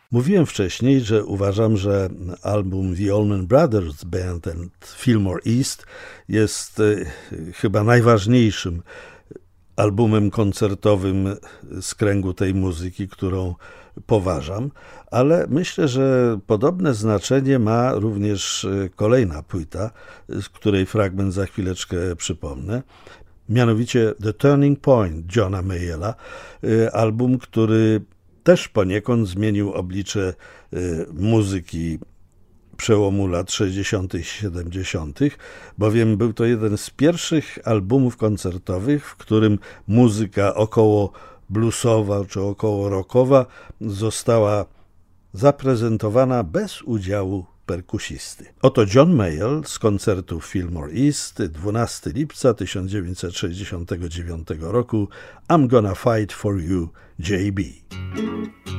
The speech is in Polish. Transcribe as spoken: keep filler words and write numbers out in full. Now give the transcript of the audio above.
Mówiłem wcześniej, że uważam, że album The Allman Brothers Band and Fillmore East jest chyba najważniejszym albumem koncertowym z kręgu tej muzyki, którą poważam, ale myślę, że podobne znaczenie ma również kolejna płyta, z której fragment za chwileczkę przypomnę, mianowicie The Turning Point Johna Mayalla, album, który też poniekąd zmienił oblicze muzyki przełomu lat sześćdziesiątych i siedemdziesiątych, bowiem był to jeden z pierwszych albumów koncertowych, w którym muzyka około bluesowa czy około rockowa została zaprezentowana bez udziału perkusisty. Oto John Mayall z koncertu w Fillmore East, dwunastego lipca tysiąc dziewięćset sześćdziesiątego dziewiątego roku, I'm Gonna Fight for You, J B